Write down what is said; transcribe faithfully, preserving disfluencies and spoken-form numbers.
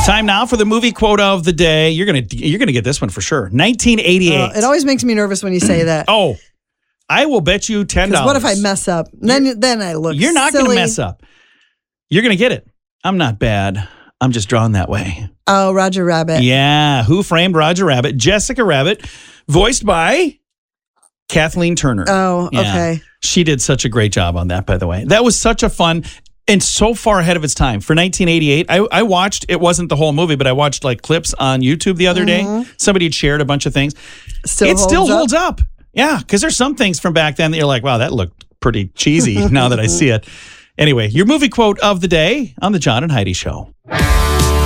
Time now for the movie quote of the day. You're gonna you're gonna get this one for sure. nineteen eighty-eight. Uh, it always makes me nervous when you say that. Oh, I will bet you ten dollars. What if I mess up? Then you're, then I look You're not silly. going to mess up. You're going to get it. I'm not bad. I'm just drawn that way. Oh, Roger Rabbit. Yeah. Who Framed Roger Rabbit? Jessica Rabbit, voiced by Kathleen Turner. Oh, Yeah. okay. She did such a great job on that, by the way. That was such a fun and so far ahead of its time. For nineteen eighty-eight, I, I watched, it wasn't the whole movie, but I watched like clips on YouTube the other Mm-hmm. day. Somebody had shared a bunch of things. Still it holds still up? holds up. Yeah, because there's some things from back then that you're like, wow, that looked pretty cheesy now that I see it. Anyway, your movie quote of the day on the John and Heidi Show.